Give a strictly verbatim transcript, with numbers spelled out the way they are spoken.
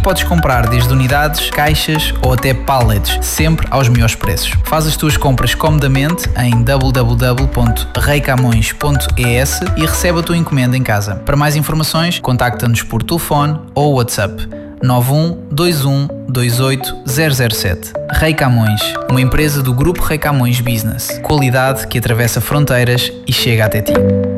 Podes comprar desde unidades, caixas ou até pallets, sempre aos melhores preços. Faz as tuas compras comodamente em w w w ponto rei camões ponto e s e recebe a tua encomenda em casa. Para mais informações, contacta-nos por telefone ou WhatsApp nove um dois um dois oito zero zero sete. Rei Camões, uma empresa do Grupo Rei Camões Business. Qualidade que atravessa fronteiras e chega até ti.